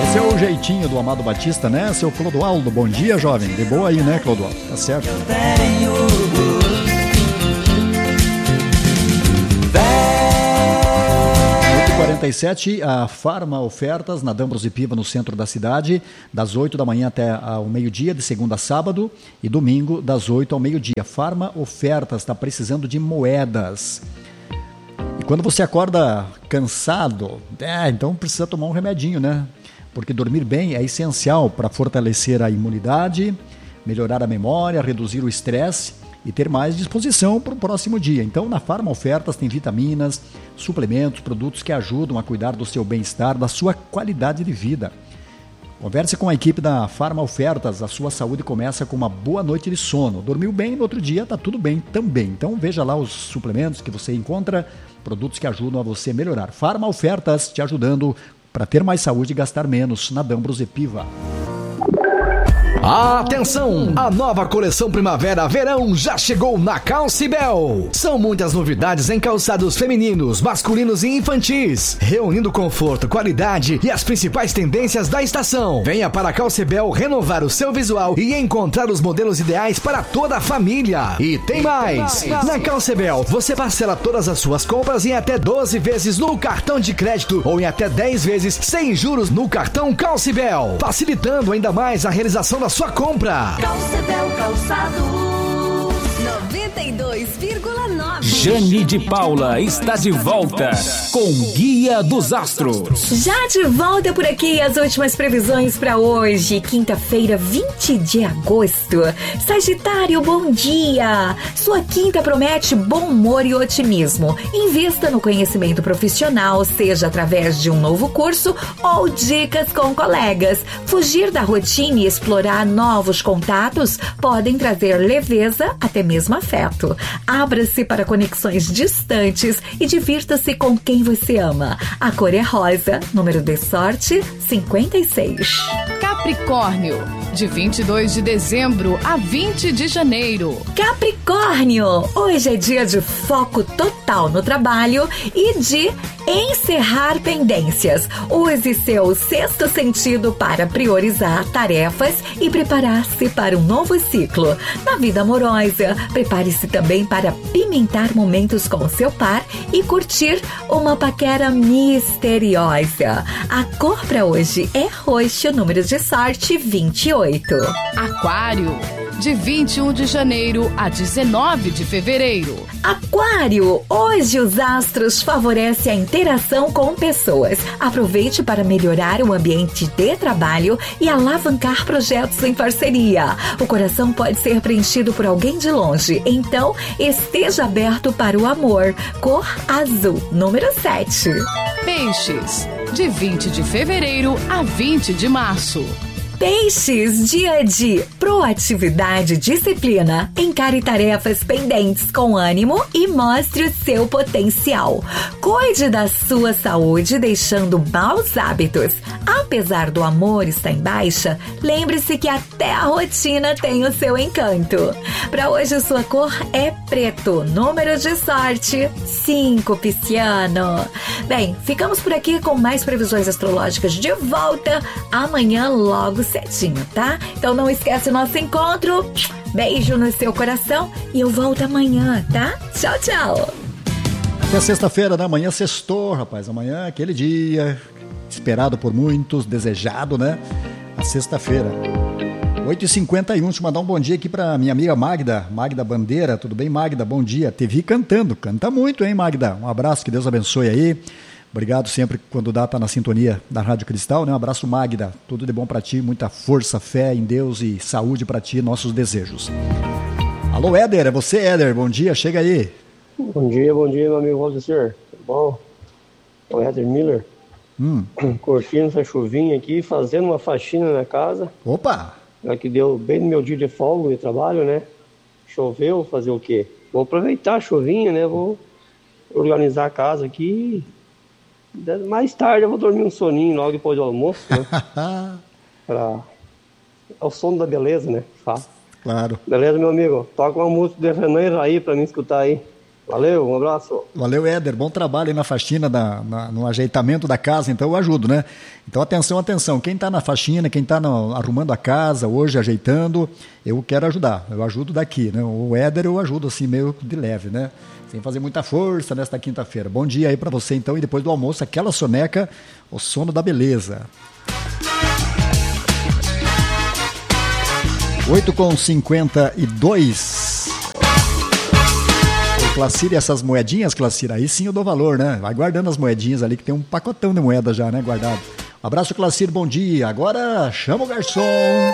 Seu jeitinho do Amado Batista, né? Seu Clodoaldo, bom dia, jovem. De boa aí, né, Clodoaldo? Tá certo. 8h47, a Farma Ofertas na D'Ambros e Piva, no centro da cidade, das 8 da manhã até ao meio-dia, de segunda a sábado, e domingo, das 8 ao meio-dia. Farma Ofertas está precisando de moedas. E quando você acorda cansado, então precisa tomar um remedinho, né? Porque dormir bem é essencial para fortalecer a imunidade, melhorar a memória, reduzir o estresse e ter mais disposição para o próximo dia. Então, na Farma Ofertas tem vitaminas, suplementos, produtos que ajudam a cuidar do seu bem-estar, da sua qualidade de vida. Converse com a equipe da Farma Ofertas, a sua saúde começa com uma boa noite de sono. Dormiu bem, no outro dia está tudo bem também. Então, veja lá os suplementos que você encontra, produtos que ajudam a você melhorar. Farma Ofertas te ajudando para ter mais saúde e gastar menos na D'Ambros e Piva. Atenção! A nova coleção Primavera-Verão já chegou na Calcibel. São muitas novidades em calçados femininos, masculinos e infantis, reunindo conforto, qualidade e as principais tendências da estação. Venha para a Calcibel renovar o seu visual e encontrar os modelos ideais para toda a família. E tem mais! Na Calcibel, você parcela todas as suas compras em até 12 vezes no cartão de crédito ou em até 10 vezes sem juros no cartão Calcibel, facilitando ainda mais a realização da sua compra. Calcibel Calçados 92,9. Jane de Paula está de volta com Guia dos Astros. Já de volta por aqui as últimas previsões para hoje, quinta-feira, 20 de agosto. Sagitário, bom dia! Sua quinta promete bom humor e otimismo. Invista no conhecimento profissional, seja através de um novo curso ou dicas com colegas. Fugir da rotina e explorar novos contatos podem trazer leveza, até mesmo afeto. Abra-se para conexões distantes e divirta-se com quem você ama. A cor é rosa, número de sorte 56. Capricórnio, de 22 de dezembro a 20 de janeiro. Capricórnio, hoje é dia de foco total no trabalho e de encerrar pendências. Use seu sexto sentido para priorizar tarefas e preparar-se para um novo ciclo. Na vida amorosa, prepare-se também para pimentar momentos com seu par e curtir uma paquera misteriosa. A cor para hoje é roxo, número de sorte 28. Aquário, de 21 de janeiro a 19 de fevereiro. Aquário, hoje os astros favorecem a interação com pessoas. Aproveite para melhorar o ambiente de trabalho e alavancar projetos em parceria. O coração pode ser preenchido por alguém de longe, então esteja aberto para o amor. Cor azul, número 7. Peixes, de 20 de fevereiro a 20 de março. Peixes, dia de proatividade e disciplina. Encare tarefas pendentes com ânimo e mostre o seu potencial. Cuide da sua saúde, deixando maus hábitos. Apesar do amor estar em baixa, lembre-se que até a rotina tem o seu encanto. Para hoje, sua cor é preto. Número de sorte 5, Pisciano. Bem, ficamos por aqui com mais previsões astrológicas de volta amanhã logo cedinho, tá? Então não esquece o nosso encontro. Beijo no seu coração e eu volto amanhã, tá? Tchau, tchau. Até sexta-feira, né? Amanhã sextou, rapaz. Amanhã é aquele dia esperado por muitos, desejado, né? A sexta-feira. 8h51, deixa eu mandar um bom dia aqui pra minha amiga Magda Bandeira. Tudo bem, Magda? Bom dia. Te vi cantando. Canta muito, hein, Magda? Um abraço, que Deus abençoe aí. Obrigado sempre quando dá, tá na sintonia da Rádio Cristal, né? Um abraço, Magda. Tudo de bom pra ti, muita força, fé em Deus e saúde pra ti, nossos desejos. Alô, Éder, é você, Éder? Bom dia, chega aí. Bom dia, meu amigo Walter. Tudo bom? É o Éder Miller. Curtindo essa chuvinha aqui, fazendo uma faxina na casa. Opa! Já que deu bem no meu dia de folga de trabalho, né? Choveu, fazer o quê? Vou aproveitar a chuvinha, né? Vou organizar a casa aqui. Mais tarde eu vou dormir um soninho logo depois do almoço, né? É o sono da beleza, né? Fala. Claro. Beleza, meu amigo? Toca uma música de Renan e Raí pra mim escutar aí. Valeu, um abraço. Valeu, Éder. Bom trabalho aí na faxina, no ajeitamento da casa, então eu ajudo, né? Então atenção. Quem está na faxina, quem está arrumando a casa hoje, ajeitando, eu quero ajudar. Eu ajudo daqui, né? O Éder eu ajudo assim, meio de leve, né? Sem fazer muita força nesta quinta-feira. Bom dia aí para você então, e depois do almoço, aquela soneca, o sono da beleza. 8h52. Clacira, essas moedinhas, Clacira, aí sim eu dou valor, né? Vai guardando as moedinhas ali, que tem um pacotão de moeda já, né? Guardado. Um abraço, Clacira, bom dia. Agora chama o garçom.